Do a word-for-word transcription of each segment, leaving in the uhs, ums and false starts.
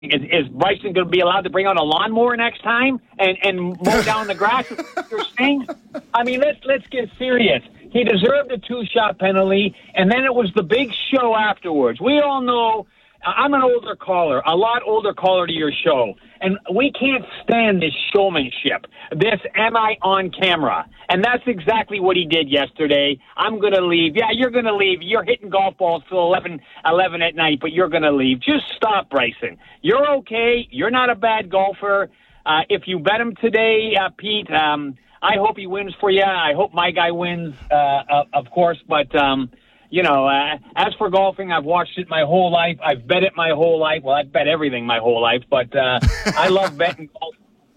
Is, is Bryson going to be allowed to bring out a lawnmower next time and, and mow down the grass? You're saying? I mean, let's let's get serious. He deserved a two-shot penalty, and then it was the big show afterwards. We all know I'm an older caller, a lot older caller to your show, and we can't stand this showmanship, this am I on camera? And that's exactly what he did yesterday. I'm going to leave. Yeah, you're going to leave. You're hitting golf balls till eleven, eleven at night, but you're going to leave. Just stop, Bryson. You're okay. You're not a bad golfer. Uh, if you bet him today, uh, Pete, um, I hope he wins for you. I hope my guy wins, uh, of course, but... Um, You know, uh, as for golfing, I've watched it my whole life. I've bet it my whole life. Well, I've bet everything my whole life, but uh, I love betting golf.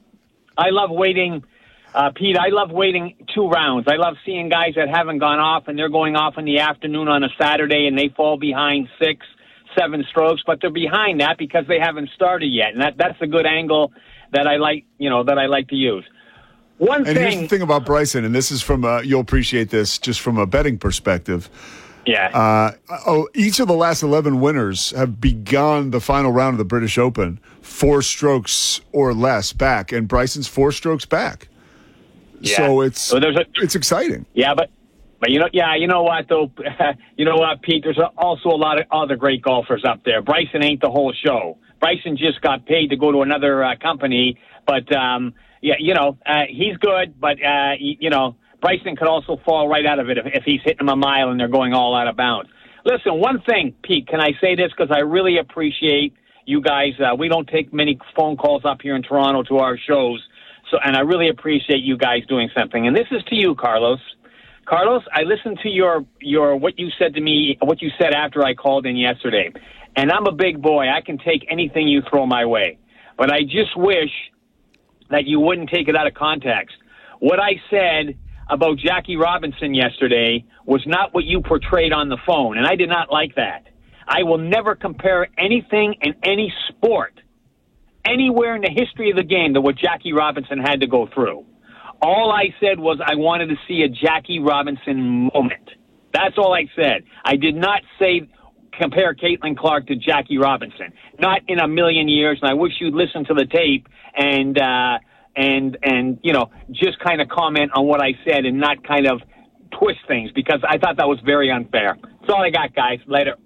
I love waiting, uh, Pete, I love waiting two rounds. I love seeing guys that haven't gone off, and they're going off in the afternoon on a Saturday, and they fall behind six, seven strokes, but they're behind that because they haven't started yet, and that, that's a good angle that I like, you know, that I like to use. One and thing, here's the thing about Bryson, and this is from, a, you'll appreciate this just from a betting perspective. Yeah. Uh, oh, each of the last eleven winners have begun the final round of the British Open four strokes or less back, and Bryson's four strokes back. Yeah. So it's so there's a, it's exciting. Yeah, but but you know, yeah, you know what though, you know what, Pete? There's also a lot of other great golfers up there. Bryson ain't the whole show. Bryson just got paid to go to another uh, company, but um, yeah, you know, uh, he's good, but uh, you, you know. Bryson could also fall right out of it if, if he's hitting them a mile and they're going all out of bounds. Listen, one thing, Pete, can I say this? Because I really appreciate you guys. Uh, we don't take many phone calls up here in Toronto to our shows, so and I really appreciate you guys doing something. And this is to you, Carlos. Carlos, I listened to your your what you said to me, what you said after I called in yesterday. And I'm a big boy. I can take anything you throw my way. But I just wish that you wouldn't take it out of context. What I said about Jackie Robinson yesterday was not what you portrayed on the phone, and I did not like that. I will never compare anything in any sport, anywhere in the history of the game, to what Jackie Robinson had to go through. All I said was I wanted to see a Jackie Robinson moment. That's all I said. I did not say compare Caitlin Clark to Jackie Robinson. Not in a million years, and I wish you'd listen to the tape and, uh, and, and, you know, just kind of comment on what I said and not kind of twist things, because I thought that was very unfair. That's all I got, guys. Later.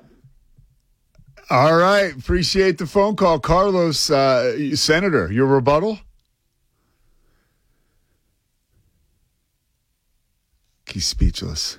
All right. Appreciate the phone call. Carlos, uh, Senator, your rebuttal? He's speechless.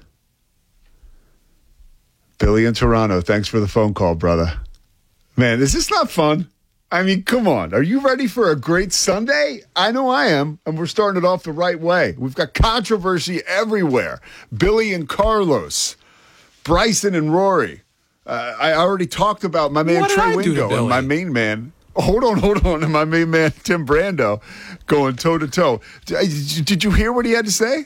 Billy in Toronto, thanks for the phone call, brother. Man, is this not fun? I mean, come on. Are you ready for a great Sunday? I know I am, and we're starting it off the right way. We've got controversy everywhere. Billy and Carlos, Bryson and Rory. Uh, I already talked about my man What did Trey I do to Wingo and my Billy? main man. Hold on, hold on. And my main man, Tim Brando, going toe-to-toe. Did, did you hear what he had to say?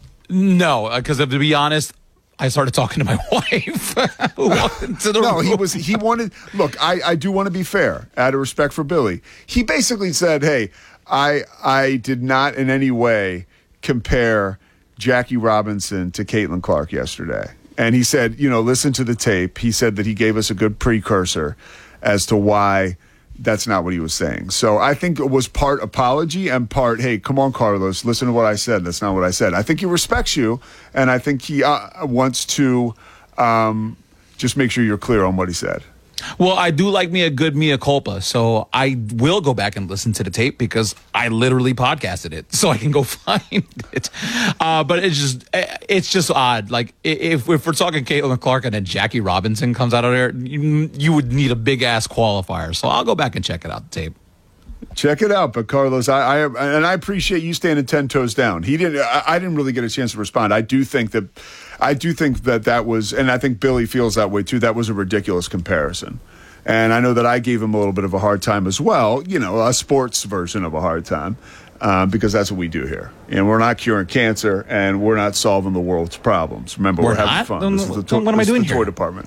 No, because to be honest, I started talking to my wife. Who walked into the No, room. he was. He wanted. Look, I, I do want to be fair, out of respect for Billy. He basically said, "Hey, I I did not in any way compare Jackie Robinson to Caitlin Clark yesterday." And he said, you know, listen to the tape. He said that he gave us a good precursor as to why that's not what he was saying. So I think it was part apology and part, hey, come on, Carlos, listen to what I said. That's not what I said. I think he respects you, and I think he uh, wants to um, just make sure you're clear on what he said. Well, I do like me a good mea culpa, so I will go back and listen to the tape because I literally podcasted it, so I can go find it. Uh, but it's just it's just odd. Like if, if we're talking Caitlin Clark and then Jackie Robinson comes out of there, you, you would need a big ass qualifier. So I'll go back and check it out. The tape. Check it out, but Carlos, I, I and I appreciate you standing ten toes down. He didn't. I, I didn't really get a chance to respond. I do think that, I do think that that was, and I think Billy feels that way too. That was a ridiculous comparison, and I know that I gave him a little bit of a hard time as well. You know, a sports version of a hard time, um, because that's what we do here. And we're not curing cancer, and we're not solving the world's problems. Remember, we're, We're having not? fun. Then This is the, what am I this is doing the toy here? department.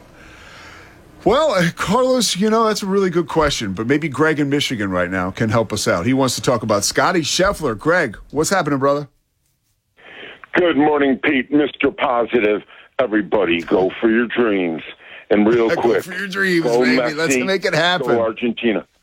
Well, uh, Carlos, you know, that's a really good question, but maybe Greg in Michigan right now can help us out. He wants to talk about Scotty Scheffler. Greg, what's happening, brother? Good morning, Pete. Mister Positive. Everybody go for your dreams. And real Go quick, for your dreams, go baby. Messi, Let's make it happen. Go Argentina.